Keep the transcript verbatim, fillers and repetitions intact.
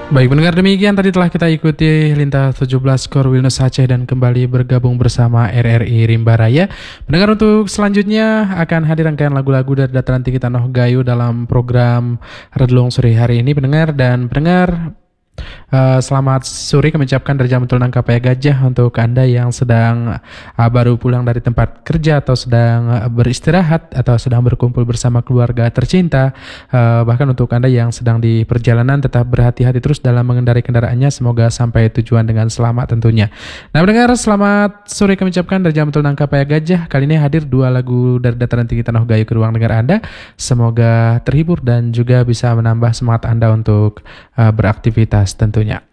Baik pendengar, demikian tadi telah kita ikuti Lintas tujuh belas Kor Wilnus Aceh dan kembali bergabung bersama R R I Rimba Raya. Pendengar, untuk selanjutnya akan hadir rangkaian lagu-lagu dari Dataran Tinggi Tanah Gayo dalam program Redlong sore hari ini pendengar. Dan pendengar, Uh, selamat sore kami ucapkan dari Jalan Tol Nangkapaya Gajah untuk Anda yang sedang uh, baru pulang dari tempat kerja atau sedang uh, beristirahat atau sedang berkumpul bersama keluarga tercinta. Uh, bahkan untuk Anda yang sedang di perjalanan, tetap berhati-hati terus dalam mengendarai kendaraannya, semoga sampai tujuan dengan selamat tentunya. Nah pendengar, selamat sore kami ucapkan dari Jalan Tol Nangkapaya Gajah. Kali ini hadir dua lagu dari Dataran Tinggi Tanah Gayo ke ruang dengar Anda. Semoga terhibur dan juga bisa menambah semangat Anda untuk uh, beraktivitas tentunya.